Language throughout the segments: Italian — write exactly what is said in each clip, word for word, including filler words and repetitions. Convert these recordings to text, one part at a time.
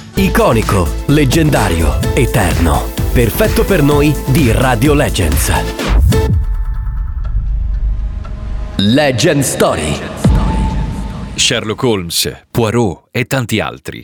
Iconico, leggendario, eterno. Perfetto per noi di Radio Legends. Legend Story. Sherlock Holmes, Poirot e tanti altri.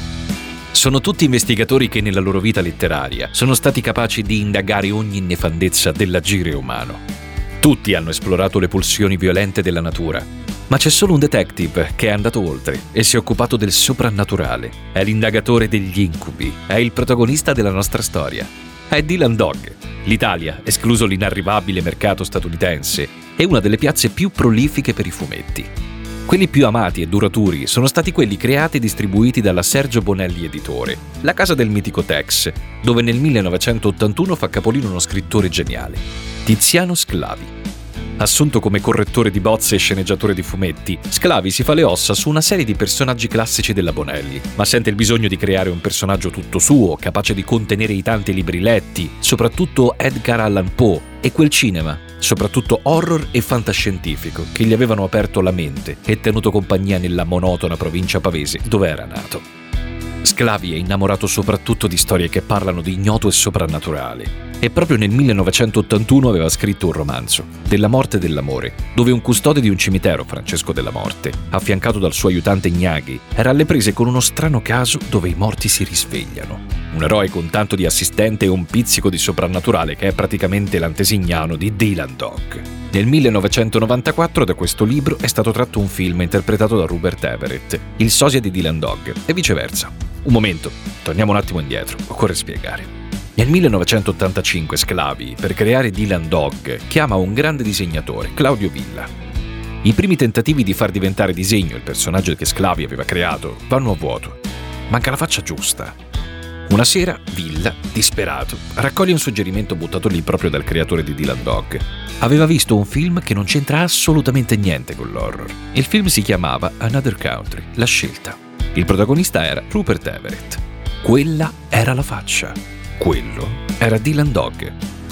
Sono tutti investigatori che nella loro vita letteraria sono stati capaci di indagare ogni nefandezza dell'agire umano. Tutti hanno esplorato le pulsioni violente della natura, ma c'è solo un detective che è andato oltre e si è occupato del soprannaturale. È l'indagatore degli incubi, è il protagonista della nostra storia. È Dylan Dog. L'Italia, escluso l'inarrivabile mercato statunitense, è una delle piazze più prolifiche per i fumetti. Quelli più amati e duraturi sono stati quelli creati e distribuiti dalla Sergio Bonelli Editore, la casa del mitico Tex, dove nel millenovecentottantuno fa capolino uno scrittore geniale, Tiziano Sclavi. Assunto come correttore di bozze e sceneggiatore di fumetti, Sclavi si fa le ossa su una serie di personaggi classici della Bonelli, ma sente il bisogno di creare un personaggio tutto suo, capace di contenere i tanti libri letti, soprattutto Edgar Allan Poe, e quel cinema, soprattutto horror e fantascientifico, che gli avevano aperto la mente e tenuto compagnia nella monotona provincia pavese dove era nato. Sclavi è innamorato soprattutto di storie che parlano di ignoto e soprannaturale, e proprio nel millenovecentottantuno aveva scritto un romanzo, Della morte e dell'amore, dove un custode di un cimitero, Francesco Della Morte, affiancato dal suo aiutante Ignaghi, era alle prese con uno strano caso dove i morti si risvegliano. Un eroe con tanto di assistente e un pizzico di soprannaturale che è praticamente l'antesignano di Dylan Dog. Nel millenovecentonovantaquattro da questo libro è stato tratto un film interpretato da Rupert Everett, il sosia di Dylan Dog, e viceversa. Un momento, torniamo un attimo indietro, occorre spiegare. Nel millenovecentottantacinque Sclavi, per creare Dylan Dog, chiama un grande disegnatore, Claudio Villa. I primi tentativi di far diventare disegno il personaggio che Sclavi aveva creato vanno a vuoto. Manca la faccia giusta. Una sera, Villa, disperato, raccoglie un suggerimento buttato lì proprio dal creatore di Dylan Dog. Aveva visto un film che non c'entra assolutamente niente con l'horror. Il film si chiamava Another Country, La scelta. Il protagonista era Rupert Everett. Quella era la faccia. Quello era Dylan Dog.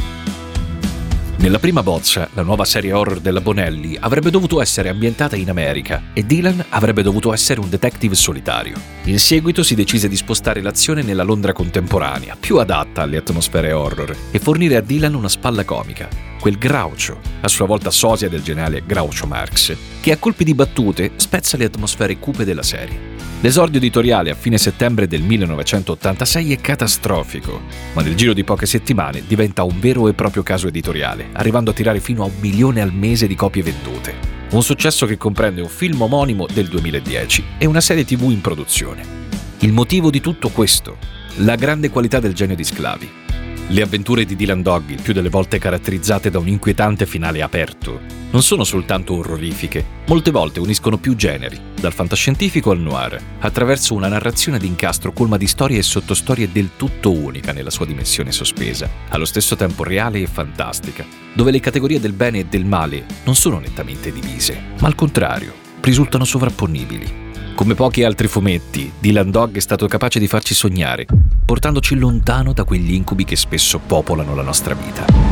Nella prima bozza, la nuova serie horror della Bonelli avrebbe dovuto essere ambientata in America e Dylan avrebbe dovuto essere un detective solitario. In seguito si decise di spostare l'azione nella Londra contemporanea, più adatta alle atmosfere horror, e fornire a Dylan una spalla comica, quel Groucho, a sua volta sosia del geniale Groucho Marx, che a colpi di battute spezza le atmosfere cupe della serie. L'esordio editoriale a fine settembre del millenovecentottantasei è catastrofico, ma nel giro di poche settimane diventa un vero e proprio caso editoriale, arrivando a tirare fino a un milione al mese di copie vendute. Un successo che comprende un film omonimo del duemiladieci e una serie tivù in produzione. Il motivo di tutto questo? La grande qualità del genio di Sclavi. Le avventure di Dylan Dog, il più delle volte caratterizzate da un inquietante finale aperto, non sono soltanto orrorifiche, molte volte uniscono più generi, dal fantascientifico al noir, attraverso una narrazione d'incastro colma di storie e sottostorie del tutto unica nella sua dimensione sospesa, allo stesso tempo reale e fantastica, dove le categorie del bene e del male non sono nettamente divise, ma al contrario, risultano sovrapponibili. Come pochi altri fumetti, Dylan Dog è stato capace di farci sognare, portandoci lontano da quegli incubi che spesso popolano la nostra vita.